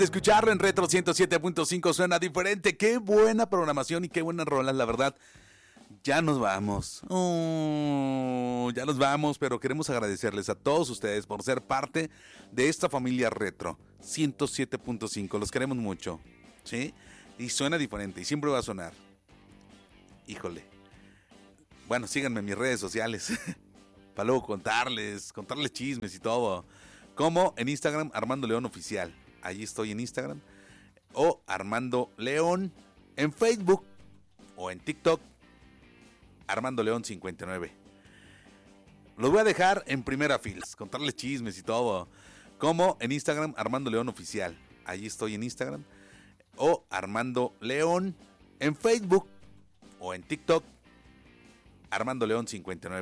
Escucharlo en Retro 107.5 suena diferente. Qué buena programación y qué buenas rolas, la verdad. Ya nos vamos. Ya nos vamos, pero queremos agradecerles a todos ustedes por ser parte de esta familia Retro 107.5. Los queremos mucho, ¿sí? Y suena diferente y siempre va a sonar. Híjole. Bueno, síganme en mis redes sociales para luego contarles chismes y todo. Como en Instagram, Armando León Oficial. Allí estoy en Instagram. O Armando León en Facebook. O en TikTok, Armando León 59. Los voy a dejar en primera fila, contarles chismes y todo. Como en Instagram, Armando León Oficial. Allí estoy en Instagram. O Armando León en Facebook. O en TikTok, Armando León 59.